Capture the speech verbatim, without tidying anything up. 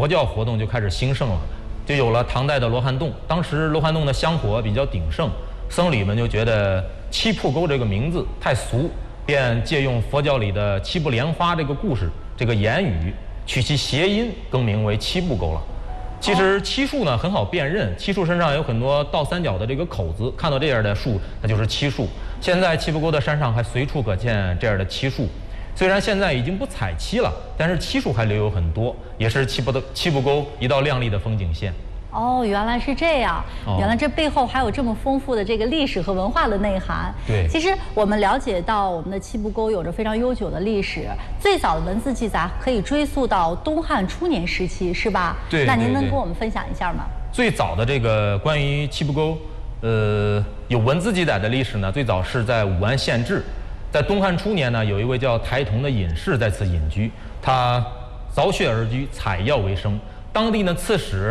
佛教活动就开始兴盛了，就有了唐代的罗汉洞。当时罗汉洞的香火比较鼎盛，僧侣们就觉得七瀑沟这个名字太俗，便借用佛教里的七步莲花这个故事这个言语，取其谐音，更名为七步沟了。其实漆树呢很好辨认，漆树身上有很多倒三角的这个口子，看到这样的树，那就是漆树。现在七步沟的山上还随处可见这样的漆树，虽然现在已经不采漆了，但是漆树还留有很多，也是七步的七步沟一道亮丽的风景线。 哦，原来是这样， 哦、 原来这背后还有这么丰富的这个历史和文化的内涵。 对， 其实我们了解到我们的七步沟有着非常悠久的历史，最早的文字记载可以追溯到东汉初年时期，是吧？ 对。 那您能对对跟我们分享一下吗？ 最早的这个关于七步沟，呃，有文字记载的历史呢，最早是在武安县志，在东汉初年呢，有一位叫台童的隐士在此隐居，他凿穴而居，采药为生。当地呢刺史